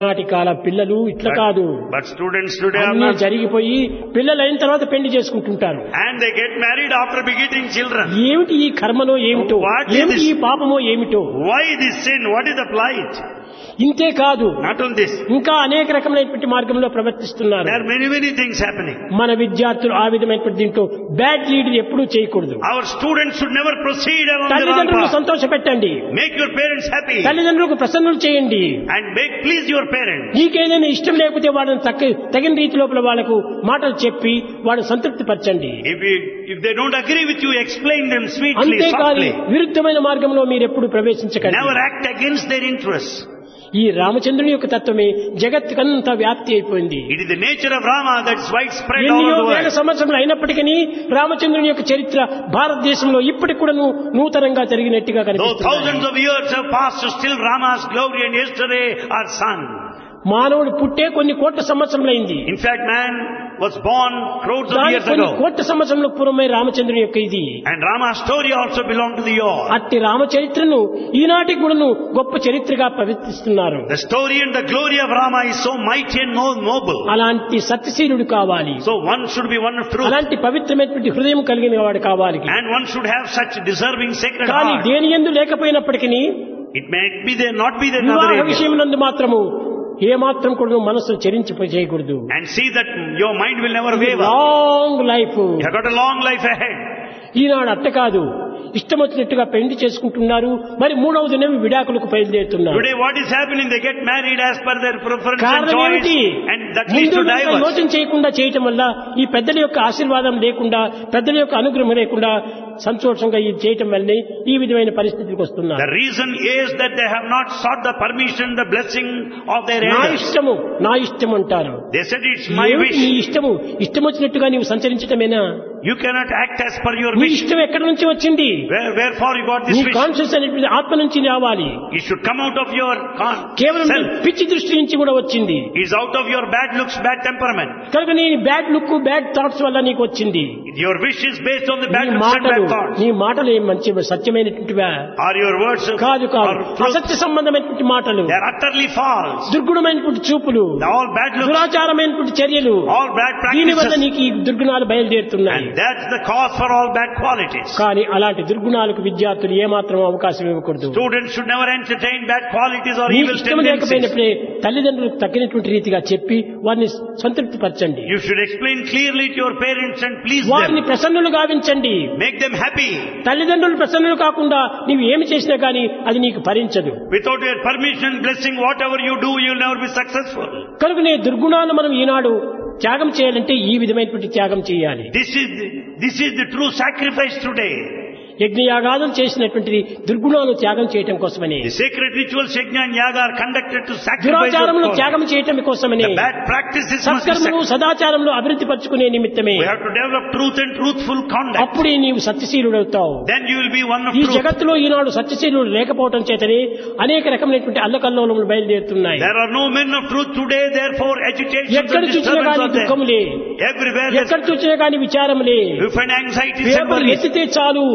నాటి కాల పిల్లలు ఇట్లా కాదు. But students today are అన్నీ not. జరిగిపోయి పిల్లలు అయిన తర్వాత పెళ్లి చేసుకుంటుంటారు. And they get married after begetting children. ఏమిటి ఈ కర్మలో ఏమిటో, What is ఏమిటి this? ఈ పాపమో ఏమిటో. Why this sin? What is the plight? ఇంతే కాదు, Not only this. ఇంకా అనేక రకమైనటువంటి మార్గంలో ప్రవర్తిస్తున్నారు. There are many things happening. మన విద్యార్థులు ఆ విధమైనటువంటి దీంట్లో బ్యాడ్ లీడ్ ఎప్పుడూ చేయకూడదు. Our students should never proceed along the wrong తల్లిదండ్రులకు path. సంతోష పెట్టండి, Make your parents happy తల్లిదండ్రులకు ప్రసన్నులు చేయండి. and please your parents. నీకేదైనా ఇష్టం లేకపోతే వాళ్ళని తగిన రీతి లోపల వాళ్ళకు మాటలు చెప్పి వాళ్ళని సంతృప్తి పరచండి. If they don't agree with you, explain them sweetly, అంతేకాని softly. విరుద్ధమైన మార్గంలో మీరు ఎప్పుడు ప్రవేశించకండి. Never act against their interests. ఈ రామచంద్రుని యొక్క తత్వమే జగత్తుకంతా వ్యాప్తి అయిపోయింది. It is the nature of Rama that's widespread all ఎన్నో over the వేల world. సంవత్సరాలు అయినప్పటికీ రామచంద్రుని యొక్క చరిత్ర భారతదేశంలో ఇప్పటికి కూడా నూతనంగా జరిగినట్టుగా Though కనిపిస్తుంది. thousands of years have passed, still Rama's glory and yesterday are sung. మానవుడు పుట్టే కొన్ని కోట్ల సంవత్సరములైంది. In fact, man was born crores of దాని years కొన్ని ago. కోట్ల సంవత్సరంలో పూర్వమే రామచంద్రుని యొక్క ఇది. And Rama's story also belonged to the yore. అట్టి రామచరిత్రను ఈనాటికి కూడాను గొప్ప చరిత్రగా ప్రవర్తిస్తున్నారు. The story and the glory of Rama is so mighty and noble. అలాంటి సత్యశీలుడు కావాలి, So one should be one of truth. అలాంటి పవిత్రమైనటువంటి హృదయం కలిగిన వాడు కావాలి. And one should have such deserving sacred కానీ heart. దేని యందు లేకపోయినప్పటికీ It may be there, not be there in వివాహ other areas. విషయం నందు మాత్రము ఏ మాత్రం కూడా మనసు చరించి చేయకూడదు. And see that your mind will never waver. Long life. You have got a long life ahead. ఈనాడు అట్ట కాదు, ఇష్టం వచ్చినట్టుగా పెళ్లి చేసుకుంటున్నారు, మరి మూడవ దినం విడాకులకు బయలుదేరుతున్నారు. Today what is happening? They get married as per their preference and కారణం choice, ఏమిటి? and that leads ముందు to divorce. యోచన చేయకుండా చేయటం వల్ల, ఈ పెద్దల యొక్క ఆశీర్వాదం లేకుండా, పెద్దల యొక్క అనుగ్రహం లేకుండా సంతోషంగా ఇది చేయటం వల్లే ఈ విధమైన పరిస్థితికి వస్తున్నారు. The reason is that they have not sought the permission, the blessing of their నా elders. ఇష్టము, నా ఇష్టం అంటారు. They said it's my ఏమిటి నీ wish. ఇష్టము? ఇష్టం వచ్చినట్టుగా నీవు సంచరించటమేనా? You cannot act as per your నీ wish. ఇష్టం ఎక్కడి నుంచి వచ్చింది? Wherefore you got నీ this wish? కాన్షియస్ అనేటువంటి ఆత్మ నుంచి రావాలి. It should come out of your కేవలం self. పిచ్చి దృష్టి నుంచి కూడా వచ్చింది. It's out of your bad looks, bad temperament. కనుక నీ బ్యాడ్ లుక్, బ్యాడ్ థాట్స్ వల్ల నీకు వచ్చింది. Your wish is based on the నీ bad looks and మాటలు, bad thoughts. నీ మాటలు ఏం మంచి సత్యమైనటువంటివా? Are your words కాదు కాదు, are truth? అసత్య సంబంధమైనటువంటి మాటలు, They are utterly false. దుర్గుణమైనటువంటి చూపులు, All bad looks, దురాచారమైనటువంటి చర్యలు, all bad దీని వల్ల practices. నీకు ఈ దుర్గుణాలు బయలుదేరుతున్నాయి. And that's the cause for all bad qualities. కానీ అలాంటి దుర్గుణాలకు విద్యార్థులు ఏమాత్రం అవకాశం ఇవ్వకూడదు. Students should never entertain bad qualities or నీకు evil ఇష్టం tendencies. లేకపోయినప్పుడే తల్లిదండ్రులకు తగినటువంటి రీతిగా చెప్పి వారిని సంతృప్తి పరచండి. You should explain clearly to your parents and please వారిని them. ప్రసన్నులు గావించండి. Make them happy. తల్లిదండ్రులు ప్రసన్నులు కాకుండా నీవు ఏమి చేసినా కానీ అది నీకు భరించదు. Without your permission, blessing, whatever you do, you'll never be successful. కనుక నీ దుర్గుణాలు మనం ఈనాడు త్యాగం చేయాలంటే ఈ విధమైనటువంటి త్యాగం చేయాలి. This is the true sacrifice today. యజ్ఞయాగాదులు చేసినటువంటి దుర్గుణాలు త్యాగం చేయటం కోసమని, The sacred rituals, yajna and yaga, are conducted to sacrifice దురాచారములు those త్యాగం చేయటం కోసమని, The bad practices must be సత్కర్మలు sacrificed. సదాచారంలో అభివృద్ధి పరచుకునే నిమిత్తమే. We have to develop truth and truthful conduct. అప్పుడే నీవు సత్యశీలుడవుతావు. Then you will be one of ఈ truth. జగత్తులో ఈనాడు సత్యశీలుడు లేకపోవటం చేతనే అనేక రకమైనటువంటి అల్లకల్లోలములు బయలుదేరుతున్నాయి. There are no men of truth today, therefore agitations ఎక్కడ and చూసినా disturbance కానీ are there. దుఃఖములే, Everywhere ఎక్కడ చూసినా కానీ విచారములే. you find anxieties and paper worries. ఎత్తితే చాలు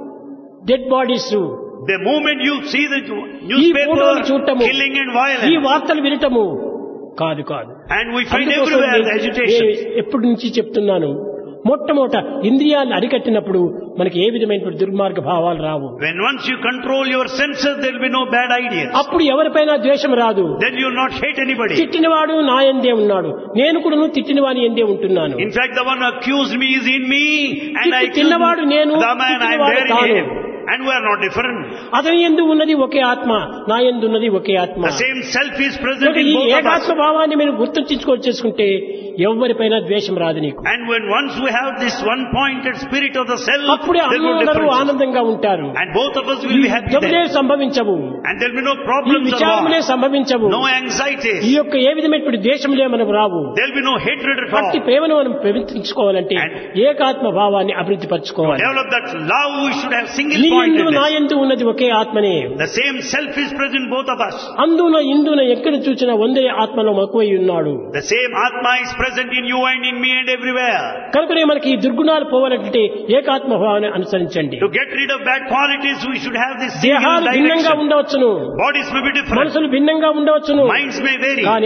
dead bodies, The moment you see the ఈ ఫోటోలు newspaper, చూడటము, killing and ఈ violence, వార్తలు వినటము కాదు కాదు. and we find అందుకోసం everywhere నేను agitations. ఎప్పటి నుంచి చెప్తున్నాను, మొట్టమొదట ఇంద్రియాలను అరికట్టినప్పుడు మనకి ఏ విధమైనటువంటి దుర్మార్గ భావాలు రావు. When once you control your senses, there will be no bad ideas. అప్పుడు ఎవరిపైన ద్వేషం రాదు. Then you will not hate anybody. తిట్టినవాడు నా యందే ఉన్నాడు, నేను కూడా తిట్టిన వాని యందే ఉంటున్నాను. In fact, the one who accused me is in me, and I accuse తిన్నవాడు నేను, the man I am తిట్టినవాడు there in తాను. him. And we are not different. అతని యందు ఉన్నది ఒకే ఆత్మ, నా యందు ఉన్నది ఒకే ఆత్మ. The same self is present కనుక in ఈ both of us. ఏకాత్మ భావాన్ని మీరు గుర్తుంచుకోవచ్చుకుంటే ఎవరిపైన ద్వేషం రాదు నీకు. And when once we have this one-pointed spirit of the self, అప్పుడే there will be అందరూ differences. ఆనందంగా ఉంటారు. And both of us will be happy యుద్ధములే then. సంభవించవు, And there will be no ఈ problems at విచారములే all. సంభవించవు, No anxieties. ఈ యొక్క ఏ విధమైనటువంటి ద్వేషములే మనకు రావు. There will be no hatred at all. భక్తి ప్రేమను మనం పెంచుకోవాలంటే ఏకాత్మ భావాన్ని అభివృద్ధి పరచుకోవాలి. Develop that love, we should have నీ యందు single-pointedness. నా యందు ఉన్నది ఒకే ఆత్మనే. The same self is present in both of us. అందున ఇందున ఎక్కడ చూసినా వందే ఆత్మలో మక్కువై ఉన్నాడు. The same Atma is present in you and in me and everywhere. కనుకనే మనకి ఈ దుర్గుణాలు పోవాలంటే ఏకాత్మ భావాన్ని అనుసరించండి. To get rid of bad qualities, we should have this single దేహాలు భిన్నంగా direction. ఉండవచ్చును, Bodies may be different. మనసులు భిన్నంగా ఉండవచ్చును, Minds may vary. కానీ